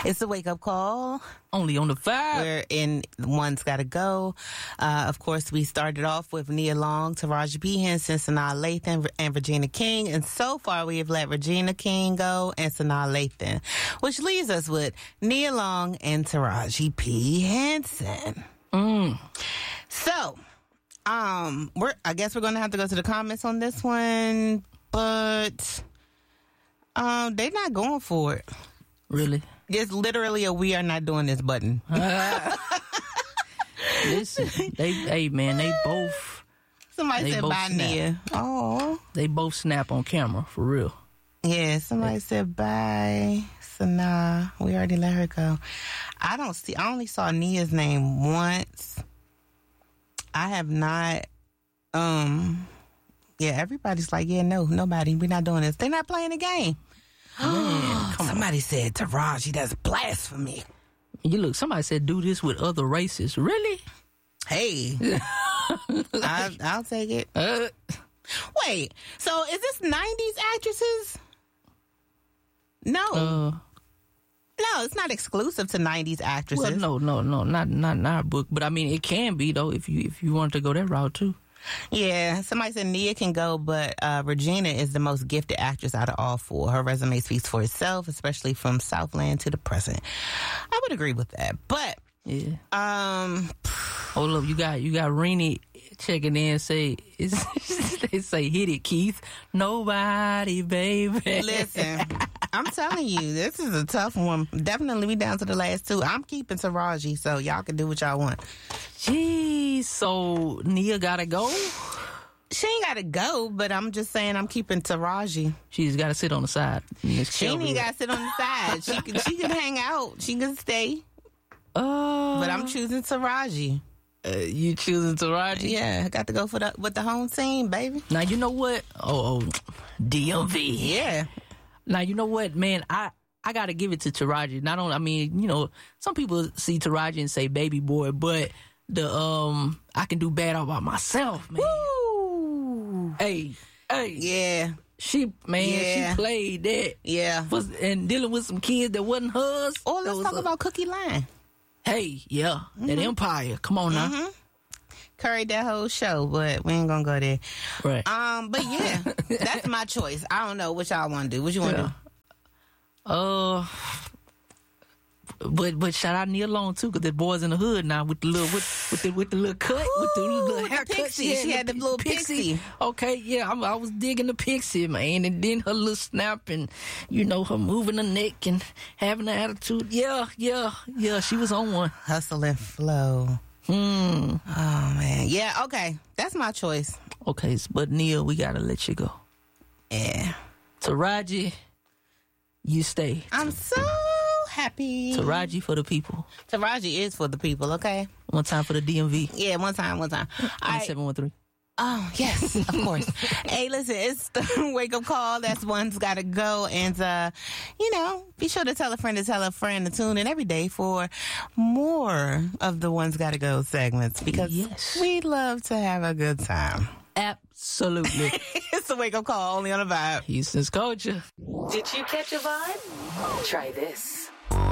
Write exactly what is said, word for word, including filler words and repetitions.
It's a wake-up call. Only on the five. We're in One's Gotta Go. Uh, of course, we started off with Nia Long, Taraji P. Henson, Sanaa Lathan, and Regina King. And so far, we have let Regina King go and Sanaa Lathan, which leaves us with Nia Long and Taraji P. Henson. Mm. So, um, we're, I guess we're going to have to go to the comments on this one, but um, they're not going for it. Really? It's literally a "we are not doing this" button. Uh, listen, they, hey man, they both. Somebody they said both bye, snap. Nia. Oh, They both snap on camera for real. yeah. Somebody said bye, Sanaa. We already let her go. I don't see. I only saw Nia's name once. I have not. Um. Yeah, everybody's like, yeah, no, nobody. We're not doing this. They're not playing the game. Man, come Somebody said Taraji, that's blasphemy. on. You look. Somebody said do this with other races. Really? Hey, I, I'll take it. Uh, Wait, so is this nineties actresses? No, uh, no, it's not exclusive to nineties actresses. well, no, no, no, not not in our book. But I mean, it can be though if you if you want to go that route too. Yeah, somebody said Nia can go, but uh, Regina is the most gifted actress out of all four. Her resume speaks for itself, especially from Southland to the present. I would agree with that, but Yeah. um, Hold up, you got you got Renee checking in. Say it's, they say hit it, Keith. Nobody, baby. listen, I'm telling you, this is a tough one. Definitely be down to the last two. I'm keeping Taraji, so y'all can do what y'all want. Jeez, so Nia gotta go. She ain't got to go, but I'm just saying I'm keeping Taraji. She's got to sit on the side. Miss She Kelby. ain't got to sit on the side. She can, she can hang out. She can stay. Uh, But I'm choosing Taraji. uh, you choosing Taraji? Yeah, I got to go for the with the home team, baby. Now you know what? Oh, oh, D M V. Yeah. Now you know what, man. I I got to give it to Taraji. Not only, I mean, you know, some people see Taraji and say baby boy, but the um, I can do bad all by myself, man. Woo. Hey, hey, Yeah. she man, Yeah. she played that. Yeah. Was, and dealing with some kids that wasn't hers. Or That let's was talk a- about Cookie Line. Hey, yeah, that empire. Come on now, Mm-hmm. Curried that whole show, but we ain't gonna go there. right? Um, but yeah, that's my choice. I don't know what y'all want to do. What you want to Yeah. Uh, but but shout out Nia Long too, because the boys in the hood now with the little with, with the with the little cut with the Ooh, little with the haircut. pixie. She had the little pixie. Okay, yeah, I, I was digging the pixie, man, and then her little snap and you know her moving her neck and having an attitude. Yeah, yeah, yeah. She was on one. do? Hustle and flow. Hmm. Oh man. Yeah. Okay. That's my choice. Okay, but Nia, we gotta let you go. Yeah. Taraji, you stay. I'm so happy. Taraji for the people. Taraji is for the people. Okay. One time for the D M V. Yeah. One time. One time. All right. seven one three. Oh, yes, of course. Hey, listen, it's the wake-up call. That's One's Gotta Go. And, uh, you know, be sure to tell a friend to tell a friend to tune in every day for more of the One's Gotta Go segments because Yes. we love to have a good time. Absolutely. It's the wake-up call only on a vibe. Houston's culture. Did you catch a vibe? Try this.